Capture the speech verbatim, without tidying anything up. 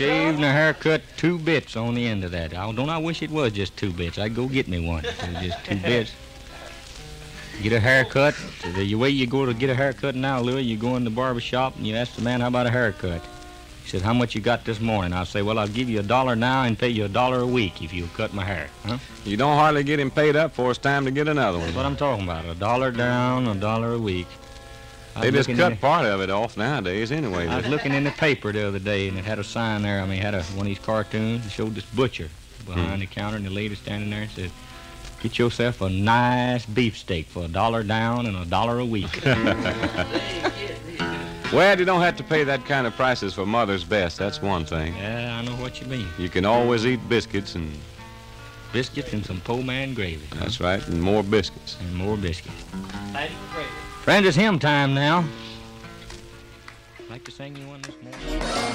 shaved and a haircut, two bits on the end of that. I, don't I wish it was just two bits. I'd go get me one. It was just two bits. Get a haircut. The way you go to get a haircut now, Louis, you go in the barber shop and you ask the man, how about a haircut? He said, how much you got this morning? I'll say, well, I'll give you a dollar now and pay you a dollar a week if you'll cut my hair. Huh? You don't hardly get him paid up for it's time to get another one. That's what I'm talking about. A dollar down, a dollar a week. They just cut part of it off nowadays anyway. I was looking in the paper the other day, and it had a sign there. I mean, it had a, one of these cartoons that showed this butcher behind hmm. the counter, and the lady standing there and said, get yourself a nice beefsteak for a dollar down and a dollar a week. Well, you don't have to pay that kind of prices for Mother's Best. That's one thing. Yeah, I know what you mean. You can always eat biscuits and... Biscuits and some po' man gravy. Huh? That's right, and more biscuits. And more biscuits. Friends, it's hymn time now. I'd like to sing you one this morning.